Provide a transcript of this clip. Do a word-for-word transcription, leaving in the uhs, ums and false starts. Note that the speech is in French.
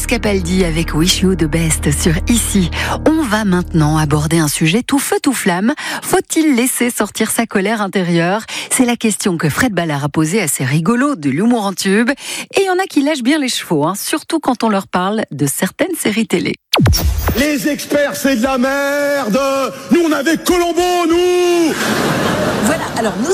Capaldi avec Wish You the Best sur Ici. On va maintenant aborder un sujet tout feu tout flamme. Faut-il laisser sortir sa colère intérieure ? C'est la question que Fred Ballard a posée à ces rigolos de l'humour en tube. Et il y en a qui lâchent bien les chevaux, hein, surtout quand on leur parle de certaines séries télé. Les experts, c'est de la merde. Nous, on avait Colombo, nous. Voilà, alors nous